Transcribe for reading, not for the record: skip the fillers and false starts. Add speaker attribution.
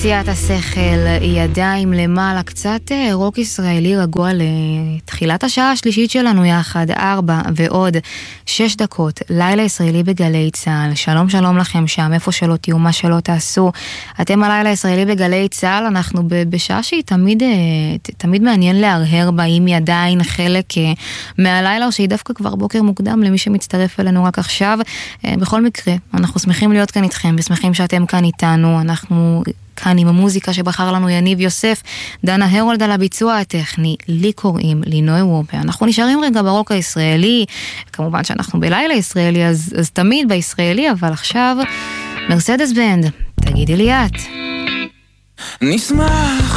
Speaker 1: יציאת השכל, ידיים למעלה, קצת רוק ישראלי רגוע לתחילת השעה השלישית שלנו יחד, 4 ועוד 6 דקות, לילה ישראלי בגלי צהל. שלום שלום לכם שם, איפה שלא תהיו, מה שלא תעשו. אתם הלילה ישראלי בגלי צהל, אנחנו בשעה שהיא תמיד מעניין להרהר בה, אם היא עדיין חלק מהלילה, או שהיא דווקא כבר בוקר מוקדם למי שמצטרף אלינו רק עכשיו. בכל מקרה, אנחנו שמחים להיות כאן איתכם, ושמחים שאתם כאן איתנו. אנחנו כאן עם המוזיקה שבחר לנו יניב יוסף, דנה הרולד על הביצוע הטכני, לי קוראים לינוי וופה. אנחנו נשארים רגע ברוק הישראלי, כמובן שאנחנו בלילה ישראלי, אז תמיד בישראלי, אבל עכשיו מרסדס בנד, תגידי לי את.
Speaker 2: נשמח